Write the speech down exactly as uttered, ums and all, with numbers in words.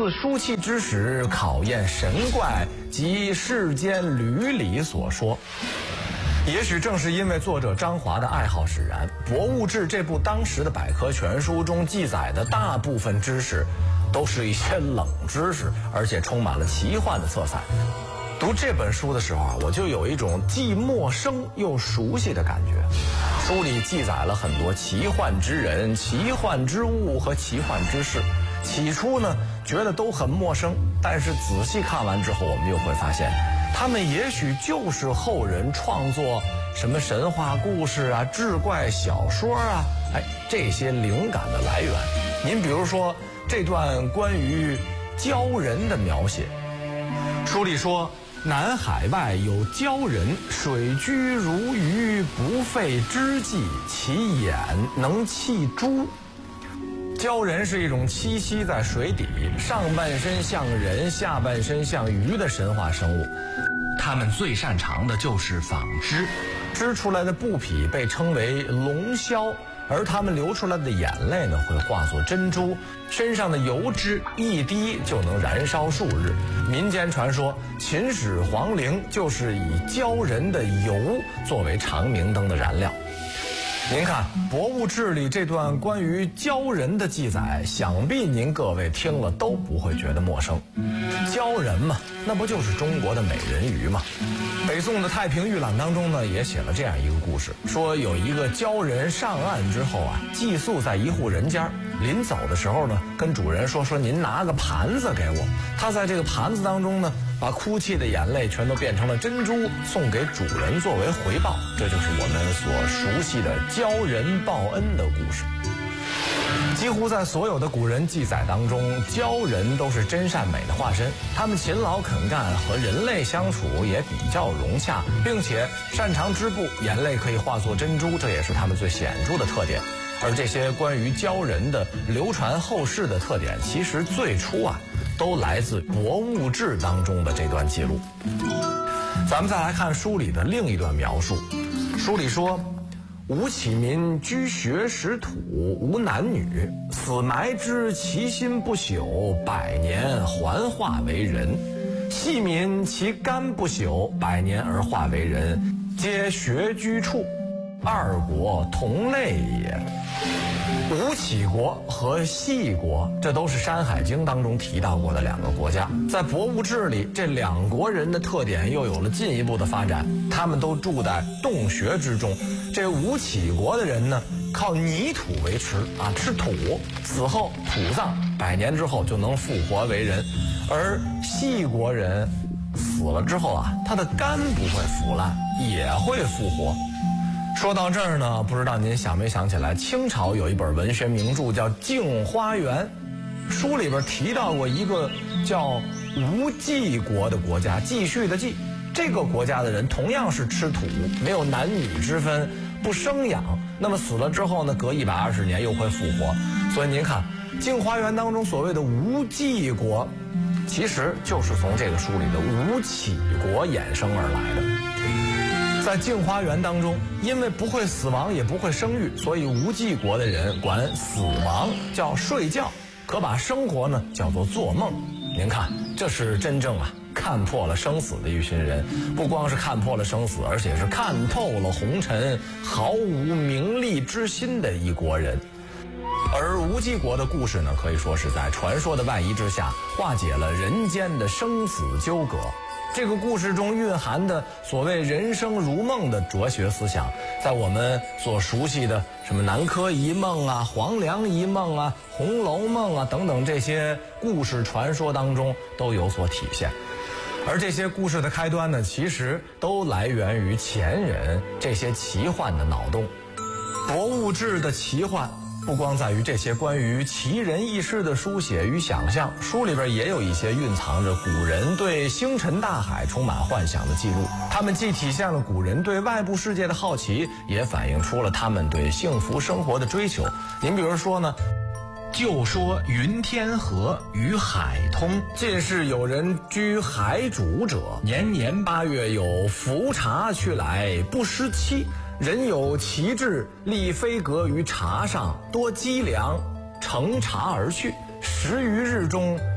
似书契之始，考验神怪及世间履理所说。也许正是因为作者张华的爱好使然，《博物志》这部当时的百科全书中记载的大部分知识都是一些冷知识，而且充满了奇幻的色彩。读这本书的时候啊，我就有一种既陌生又熟悉的感觉。书里记载了很多奇幻之人、奇幻之物和奇幻之事。起初呢，觉得都很陌生，但是仔细看完之后，我们又会发现，他们也许就是后人创作什么神话故事啊、志怪小说啊，哎，这些灵感的来源。您比如说这段关于鲛人的描写，书里说，南海外有鲛人，水居如鱼，不费之计，其眼能泣珠。鲛人是一种栖息在水底，上半身像人，下半身像鱼的神话生物。他们最擅长的就是纺织，织出来的布匹被称为龙绡，而他们流出来的眼泪呢，会化作珍珠，身上的油脂一滴就能燃烧数日。民间传说，秦始皇陵就是以鲛人的油作为长明灯的燃料。您看《博物志》里这段关于鲛人的记载，想必您各位听了都不会觉得陌生。鲛人嘛，那不就是中国的美人鱼吗？北宋的《太平御览》当中呢，也写了这样一个故事，说有一个鲛人上岸之后啊，寄宿在一户人家，临走的时候呢，跟主人说说您拿个盘子给我。他在这个盘子当中呢，把哭泣的眼泪全都变成了珍珠，送给主人作为回报。这就是我们所熟悉的鲛人报恩的故事。几乎在所有的古人记载当中，鲛人都是真善美的化身。他们勤劳肯干，和人类相处也比较融洽，并且擅长织布，眼泪可以化作珍珠，这也是他们最显著的特点。而这些关于鲛人的流传后世的特点，其实最初啊，都来自《博物志》当中的这段记录。咱们再来看书里的另一段描述，书里说，吴起民居学识土，无男女，死埋之，其心不朽，百年还化为人。细民其肝不朽，百年而化为人，皆学居处，二国同类也。吴起国和细国，这都是《山海经》当中提到过的两个国家。在《博物志》里，这两国人的特点又有了进一步的发展。他们都住在洞穴之中。这吴起国的人呢，靠泥土为食啊，吃土，死后土葬，百年之后就能复活为人。而细国人死了之后啊，他的肝不会腐烂，也会复活。说到这儿呢，不知道您想没想起来，清朝有一本文学名著叫《镜花缘》，书里边提到过一个叫吴季国的国家，继续的继。这个国家的人同样是吃土，没有男女之分，不生养，那么死了之后呢，隔一百二十年又会复活。所以您看《镜花缘》当中所谓的吴季国，其实就是从这个书里的吴起国衍生而来的。在镜花缘当中，因为不会死亡也不会生育，所以吴季国的人管死亡叫睡觉，可把生活呢叫做做梦。您看，这是真正啊看破了生死的一群人，不光是看破了生死，而且是看透了红尘，毫无名利之心的一国人。而吴季国的故事呢，可以说是在传说的外衣之下，化解了人间的生死纠葛。这个故事中蕴含的所谓人生如梦的哲学思想，在我们所熟悉的什么南柯一梦啊、黄粱一梦啊、红楼梦啊等等这些故事传说当中都有所体现。而这些故事的开端呢，其实都来源于前人这些奇幻的脑洞。博物志的奇幻不光在于这些关于奇人异事的书写与想象，书里边也有一些蕴藏着古人对星辰大海充满幻想的记录。他们既体现了古人对外部世界的好奇，也反映出了他们对幸福生活的追求。您比如说呢，就说云天河与海通，近世有人居海主者，年年八月有浮茶去来，不失期。人有奇志，立飞阁于茶上，多积粮，乘茶而去，十余日中